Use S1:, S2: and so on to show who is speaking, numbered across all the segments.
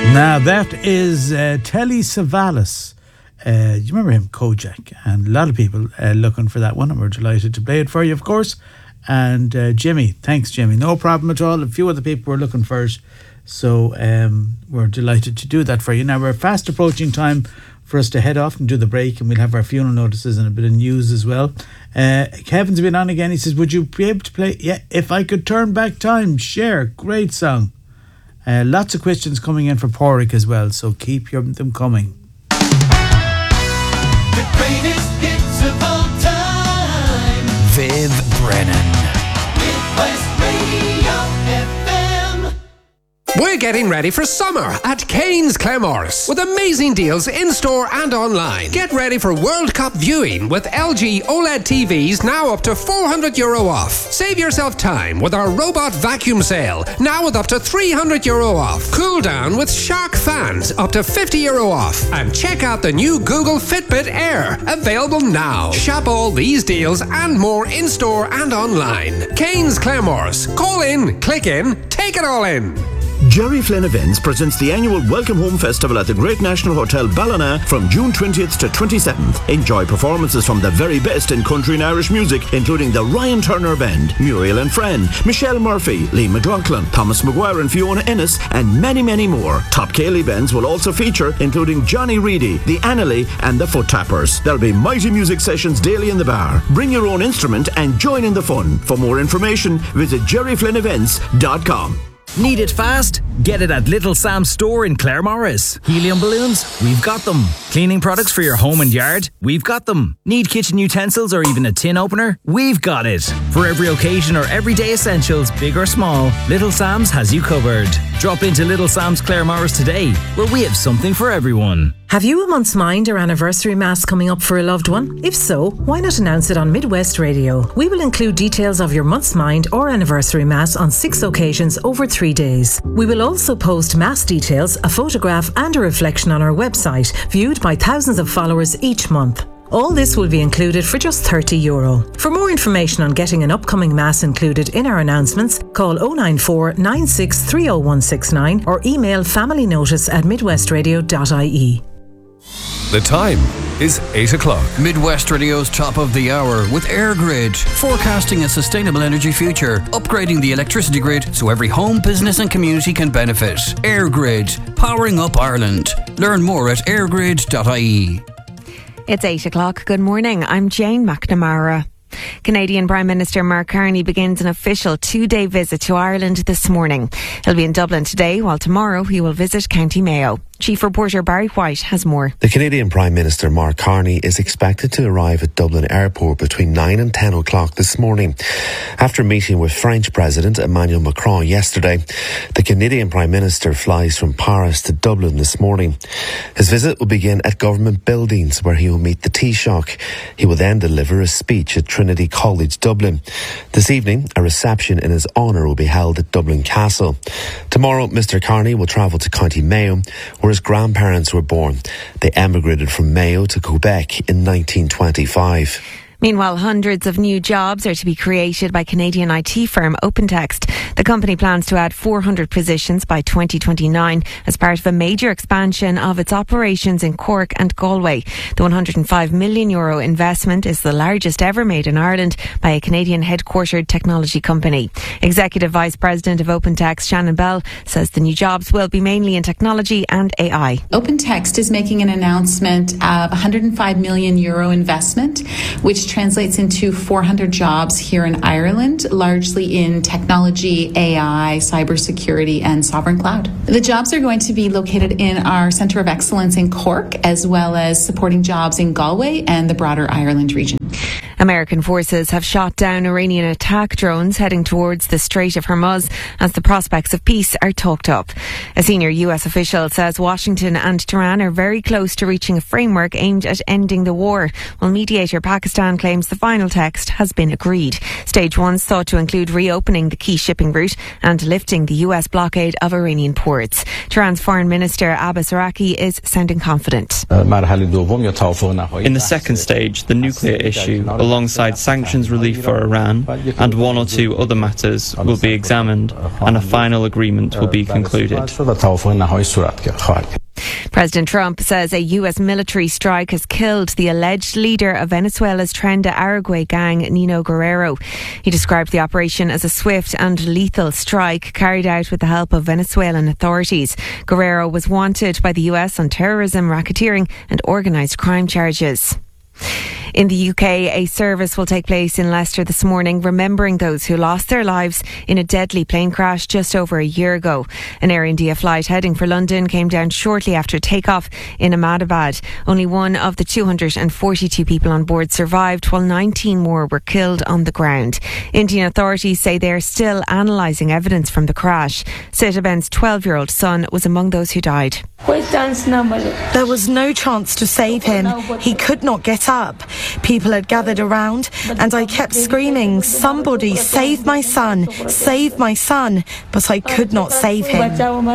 S1: Now that is Telly Savalas. You remember him, Kojak, and a lot of people looking for that one, and we're delighted to play it for you, of course. And Jimmy, thanks Jimmy, no problem at all. A few other people were looking for it, so we're delighted to do that for you. Now we're fast approaching time for us to head off and do the break, and we'll have our funeral notices and a bit of news as well. Kevin's been on again. He says, would you be able to play If I Could Turn Back Time? Cher, great song. Lots of questions coming in for Porrick as well, so keep them coming.
S2: The greatest hits of all time.
S3: Viv Brennan.
S2: Midwest Radio FM.
S4: We're getting ready for summer at Kane's Claremorris with amazing deals in-store and online. Get ready for World Cup viewing with LG OLED TVs now up to €400 off. Save yourself time with our robot vacuum sale, now with up to €300 off. Cool down with Shark fans, up to €50 off. And check out the new Google Fitbit Air, available now. Shop all these deals and more in-store and online. Kane's Claremorris. Call in, click in, take it all in.
S5: Jerry Flynn Events presents the annual Welcome Home Festival at the Great National Hotel Ballina from June 20th to 27th. Enjoy performances from the very best in country and Irish music, including the Ryan Turner Band, Muriel and Friend, Michelle Murphy, Lee McLaughlin, Thomas Maguire and Fiona Ennis, and many, many more. Top Cayley bands will also feature, including Johnny Reedy, the Annalee and the Foot Tappers. There'll be mighty music sessions daily in the bar. Bring your own instrument and join in the fun. For more information, visit jerryflynnevents.com.
S3: Need it fast? Get it at Little Sam's store in Claremorris. Helium balloons? We've got them. Cleaning products for your home and yard? We've got them. Need kitchen utensils or even a tin opener? We've got it. For every occasion or everyday essentials, big or small, Little Sam's has you covered. Drop into Little Sam's Claremorris today, where we have something for everyone.
S6: Have you a month's mind or anniversary mass coming up for a loved one? If so, why not announce it on Midwest Radio? We will include details of your month's mind or anniversary mass on 6 occasions over 3 days. We will also post mass details, a photograph and a reflection on our website, viewed by thousands of followers each month. All this will be included for just €30. For more information on getting an upcoming mass included in our announcements, call 094 96 30169 or email familynotice@midwestradio.ie.
S7: The time is 8 o'clock.
S8: Midwest Radio's top of the hour with AirGrid, forecasting a sustainable energy future, upgrading the electricity grid so every home, business and community can benefit. AirGrid, powering up Ireland. Learn more at airgrid.ie.
S9: It's 8 o'clock. Good morning. I'm Jane McNamara. Canadian Prime Minister Mark Carney begins an official 2-day visit to Ireland this morning. He'll be in Dublin today, while tomorrow he will visit County Mayo. Chief reporter Barry White has more.
S10: The Canadian Prime Minister Mark Carney is expected to arrive at Dublin Airport between 9 and 10 o'clock this morning. After meeting with French President Emmanuel Macron yesterday, the Canadian Prime Minister flies from Paris to Dublin this morning. His visit will begin at government buildings where he will meet the Taoiseach. He will then deliver a speech at Trinity College, Dublin. This evening, a reception in his honour will be held at Dublin Castle. Tomorrow, Mr Carney will travel to County Mayo, where his grandparents were born. They emigrated from Mayo to Quebec in 1925.
S9: Meanwhile, hundreds of new jobs are to be created by Canadian IT firm OpenText. The company plans to add 400 positions by 2029 as part of a major expansion of its operations in Cork and Galway. The €105 million investment is the largest ever made in Ireland by a Canadian headquartered technology company. Executive Vice President of OpenText, Shannon Bell, says the new jobs will be mainly in technology and AI.
S11: OpenText is making an announcement of €105 million investment, which translates into 400 jobs here in Ireland, largely in technology, AI, cybersecurity, and sovereign cloud. The jobs are going to be located in our Centre of Excellence in Cork, as well as supporting jobs in Galway and the broader Ireland region.
S9: American forces have shot down Iranian attack drones heading towards the Strait of Hormuz as the prospects of peace are talked up. A senior US official says Washington and Tehran are very close to reaching a framework aimed at ending the war, while mediator Pakistan claims the final text has been agreed. Stage 1's thought to include reopening the key shipping route and lifting the US blockade of Iranian ports. Tehran's Foreign Minister Abbas Araki is sounding confident.
S12: In the second stage, the nuclear issue, alongside sanctions relief for Iran, and one or two other matters will be examined and a final agreement will be concluded.
S9: President Trump says a US military strike has killed the alleged leader of Venezuela's Tren de Aragua gang, Nino Guerrero. He described the operation as a swift and lethal strike carried out with the help of Venezuelan authorities. Guerrero was wanted by the US on terrorism, racketeering and organised crime charges. In the UK, a service will take place in Leicester this morning, remembering those who lost their lives in a deadly plane crash just over a year ago. An Air India flight heading for London came down shortly after takeoff in Ahmedabad. Only one of the 242 people on board survived, while 19 more were killed on the ground. Indian authorities say they are still analysing evidence from the crash. Sitaben's 12-year-old son was among those who died.
S13: There was no chance to save him. He could not get up. People had gathered around and I kept screaming, "Somebody save my son, save my son," but I could not save him.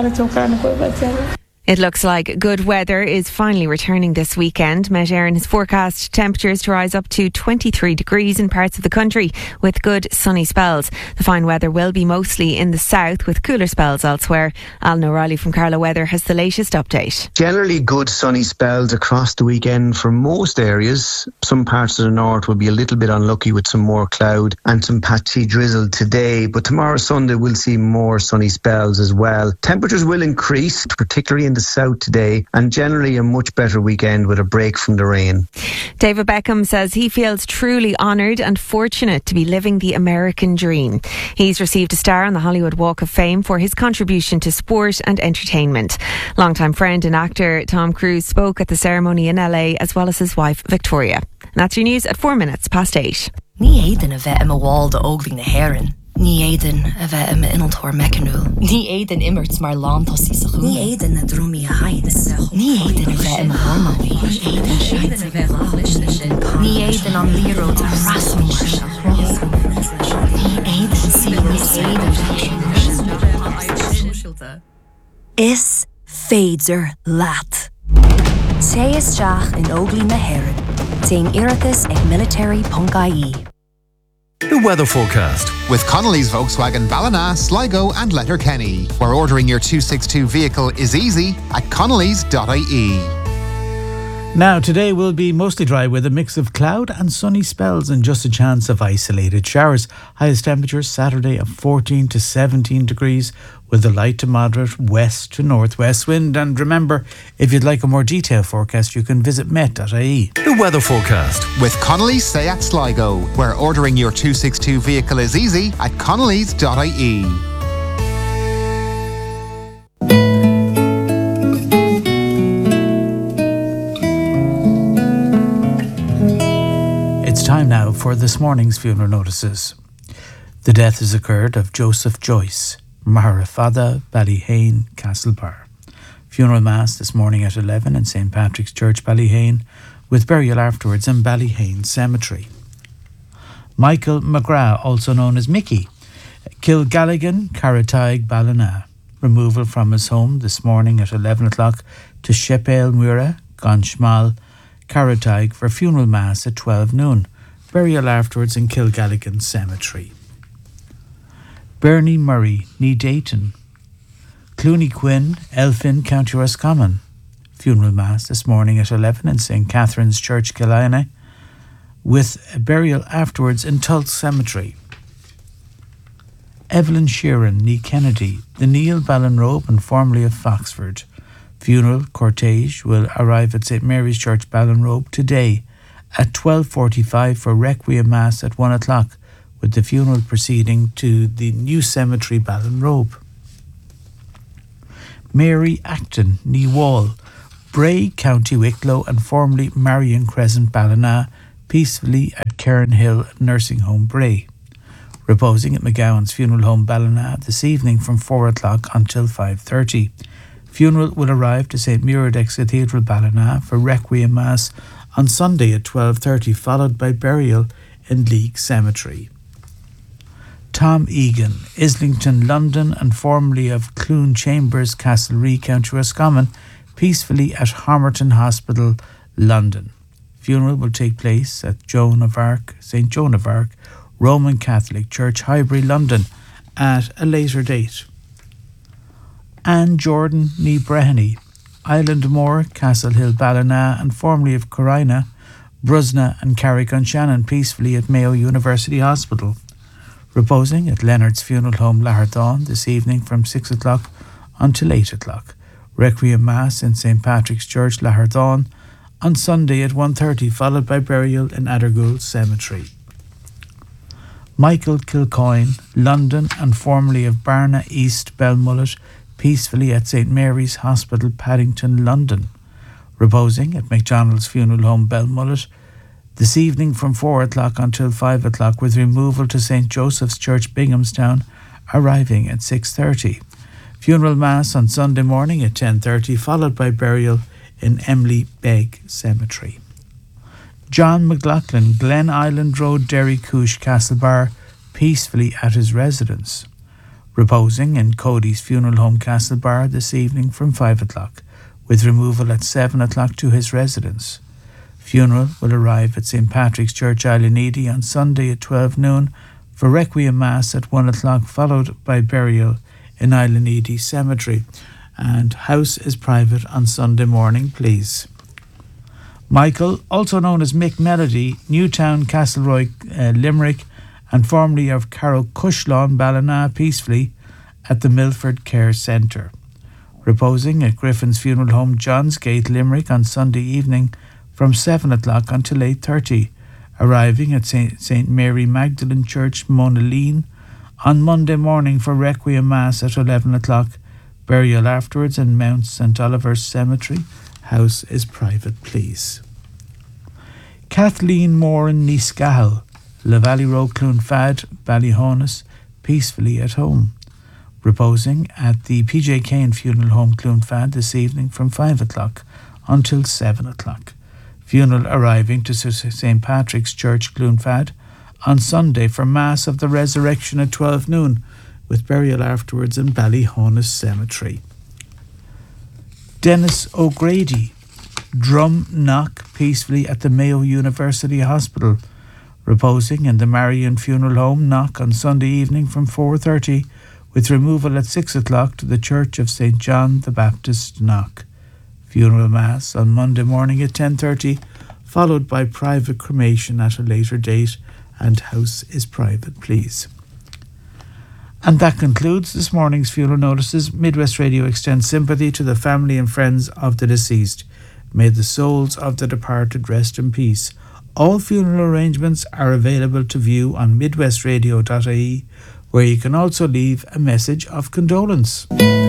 S9: It looks like good weather is finally returning this weekend. Met Éireann has forecast temperatures to rise up to 23 degrees in parts of the country with good sunny spells. The fine weather will be mostly in the south with cooler spells elsewhere. Alan O'Reilly from Carlow Weather has the latest update.
S14: Generally good sunny spells across the weekend for most areas. Some parts of the north will be a little bit unlucky with some more cloud and some patchy drizzle today, but tomorrow Sunday we'll see more sunny spells as well. Temperatures will increase, particularly in the south today, and generally a much better weekend with a break from the rain.
S9: David Beckham says he feels truly honoured and fortunate to be living the American dream. He's received a star on the Hollywood Walk of Fame for his contribution to sport and entertainment. Longtime friend and actor Tom Cruise spoke at the ceremony in LA, as well as his wife Victoria. And that's your news at 8:04.
S15: Ní éidir a bheith am a bháil de óglaigh na hÉireann. Ní éidir a bheith am a inaltóir mecanúil. Ní éidir immert mar lántasí sa chuú. Ní éidir na drúmí a haidis. Ní éidir a bheith am a hormóí. Ní éidir a bheith lábhaisne. Ní éidir an líród a rasmúir. Ní éidir sí Is féidir leat. Té isteach in óglaigh na hÉireann. Téin iarratas ag military.ie.
S16: The weather forecast with Connolly's Volkswagen Ballina, Sligo and Letterkenny, where ordering your 262 vehicle is easy at connolly's.ie.
S1: Now, today will be mostly dry with a mix of cloud and sunny spells and just a chance of isolated showers. Highest temperatures Saturday of 14 to 17 degrees with a light to moderate west to northwest wind. And remember, if you'd like a more detailed forecast, you can visit met.ie.
S16: The weather forecast with Connolly's Seat Sligo, where ordering your 262 vehicle is easy at connolly's.ie.
S1: It's time now for this morning's funeral notices. The death has occurred of Joseph Joyce, Mahara Fada, Ballyhane, Castlebar. Funeral Mass this morning at 11 in St. Patrick's Church, Ballyhane, with burial afterwards in Ballyhane Cemetery. Michael McGrath, also known as Mickey, Kilgalligan, Carrataig, Ballina. Removal from his home this morning at 11 o'clock to Shepale Mura, Gonshmal, Carrataig for funeral mass at 12 noon. Burial afterwards in Kilgalligan Cemetery. Bernie Murray, Ní Dayton. Clooney Quinn, Elphin, County Roscommon. Funeral mass this morning at 11 in St. Catherine's Church, Killina, with a burial afterwards in Tulse Cemetery. Evelyn Sheeran, Ní Kennedy, the Neil Ballinrobe and formerly of Foxford. Funeral cortege will arrive at St. Mary's Church, Ballinrobe today at 12:45 for Requiem Mass at 1 o'clock, with the funeral proceeding to the new cemetery, Ballinrobe. Mary Acton, Ní Wall, Bray, County Wicklow and formerly Marion Crescent, Ballina, peacefully at Cairn Hill Nursing Home, Bray. Reposing at McGowan's Funeral Home, Ballina this evening from 4 o'clock until 5:30. Funeral will arrive to St. Muradix Cathedral, Ballina for Requiem Mass on Sunday at 12:30, followed by burial in League Cemetery. Tom Egan, Islington, London and formerly of Clune Chambers, Castlereagh, County Roscommon, peacefully at Homerton Hospital, London. Funeral will take place at St. Joan of Arc, Roman Catholic Church, Highbury, London, at a later date. Anne Jordan ní Breheny, Islandmore, Castlehill, Ballina, and formerly of Corina, Brusna and Carrick-on-Shannon, peacefully at Mayo University Hospital. Reposing at Leonard's Funeral Home, Lahardhawn, this evening from 6 o'clock until 8 o'clock. Requiem Mass in St. Patrick's Church, Lahardhawn, on Sunday at 1:30, followed by burial in Addergould Cemetery. Michael Kilcoyne, London, and formerly of Barna East, Belmullet, peacefully at St. Mary's Hospital, Paddington, London. Reposing at McDonald's Funeral Home, Belmullet, this evening from 4 o'clock until 5 o'clock, with removal to St. Joseph's Church, Binghamstown, arriving at 6:30. Funeral Mass on Sunday morning at 10:30, followed by burial in Emily Begg Cemetery. John McLaughlin, Glen Island Road, Derry Coosh, Castlebar, peacefully at his residence. Reposing in Cody's Funeral Home, Castlebar, this evening from 5 o'clock, with removal at 7 o'clock to his residence. Funeral will arrive at St. Patrick's Church, Island on Sunday at 12 noon for Requiem Mass at 1 o'clock, followed by burial in Island Cemetery. And house is private on Sunday morning, please. Michael, also known as Mick Melody, Newtown, Castleroy, Limerick, and formerly of Carrow Cushlawn, Ballina, peacefully at the Milford Care Centre. Reposing at Griffin's Funeral Home, Johns Gate, Limerick, on Sunday evening from 7 o'clock until 8:30, arriving at St. Mary Magdalene Church, Monaleen, on Monday morning for Requiem Mass at 11 o'clock, burial afterwards in Mount St. Oliver's Cemetery. House is private, please. Kathleen Moore in Neescahel, La Valley Road, Clonfad, Ballyhonus, peacefully at home. Reposing at the PJ Kane Funeral Home, Clonfad, this evening from 5 o'clock until 7 o'clock. Funeral arriving to St. Patrick's Church, Clonfad, on Sunday for Mass of the Resurrection at 12 noon, with burial afterwards in Ballyhonus Cemetery. Dennis O'Grady, Drum Knock, peacefully at the Mayo University Hospital. Reposing in the Marion Funeral Home, Knock, on Sunday evening from 4:30, with removal at 6 o'clock to the Church of St. John the Baptist, Knock. Funeral Mass on Monday morning at 10:30, followed by private cremation at a later date, and house is private, please. And that concludes this morning's funeral notices. Midwest Radio extends sympathy to the family and friends of the deceased. May the souls of the departed rest in peace. All funeral arrangements are available to view on midwestradio.ie, where you can also leave a message of condolence.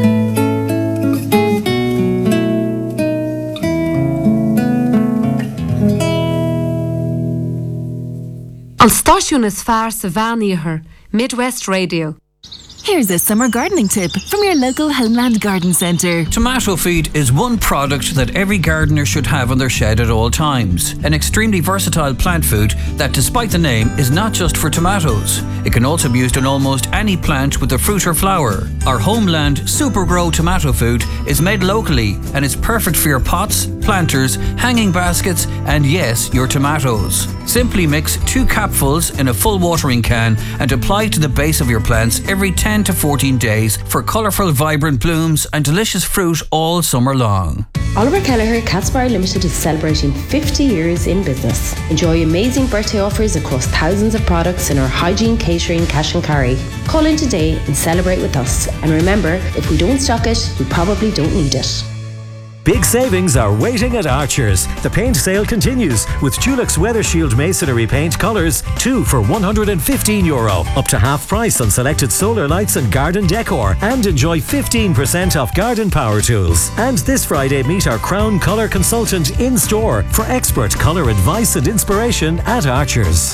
S17: An stáisiún is fearr sa bhean Midwest Radio.
S18: Here's a summer gardening tip from your local Homeland Garden Centre.
S8: Tomato feed is one product that every gardener should have on their shed at all times. An extremely versatile plant food that, despite the name, is not just for tomatoes. It can also be used on almost any plant with a fruit or flower. Our Homeland Super Grow tomato food is made locally and is perfect for your pots, planters, hanging baskets, and yes, your tomatoes. Simply mix 2 capfuls in a full watering can and apply to the base of your plants every 10 to 14 days for colourful, vibrant blooms and delicious fruit all summer long.
S19: Oliver Kelleher Catsbar Limited is celebrating 50 years in business. Enjoy amazing birthday offers across thousands of products in our hygiene, catering, cash and carry. Call in today and celebrate with us. And remember, if we don't stock it, we probably don't need it.
S20: Big savings are waiting at Archer's. The paint sale continues with Dulux Weather Shield Masonry paint colours, 2 for €115, up to half price on selected solar lights and garden decor, and enjoy 15% off garden power tools. And this Friday, meet our Crown Colour consultant in store for expert colour advice and inspiration at Archer's.